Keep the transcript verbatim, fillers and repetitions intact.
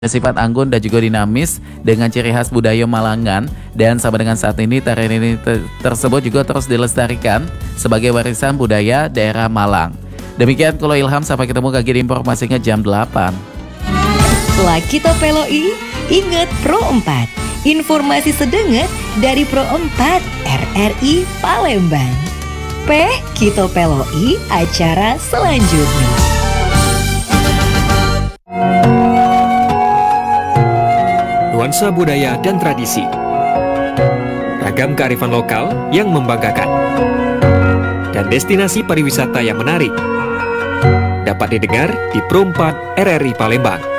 Bersifat anggun dan juga dinamis dengan ciri khas budaya Malangan, dan sampai dengan saat ini tarian ini te- tersebut juga terus dilestarikan sebagai warisan budaya daerah Malang. Demikian Kulo Ilham, sampai ketemu lagi di informasinya jam delapan. Setelah kita peloi, ingat Pro empat. Informasi sedenget dari Pro empat R R I Palembang. Peh kita peloi acara selanjutnya. Nuansa budaya dan tradisi, ragam kearifan lokal yang membanggakan, dan destinasi pariwisata yang menarik dapat didengar di Pro empat R R I Palembang.